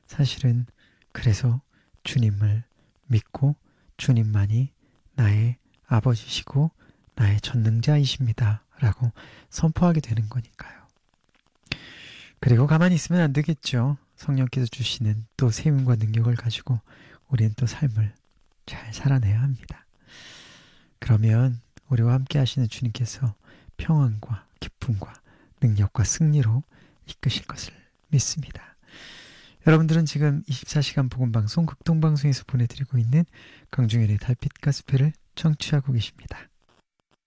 사실은 그래서 주님을 믿고 주님만이 나의 아버지시고 나의 전능자이십니다 라고 선포하게 되는 거니까요. 그리고 가만히 있으면 안 되겠죠. 성령께서 주시는 또 세움과 능력을 가지고 우리는 또 삶을 잘 살아내야 합니다. 그러면 우리와 함께 하시는 주님께서 평안과 기쁨과 능력과 승리로 이끄실 것을 믿습니다. 여러분들은 지금 24시간 복음방송 극동방송에서 보내드리고 있는 강중현의 달빛 가스펠을 청취하고 계십니다.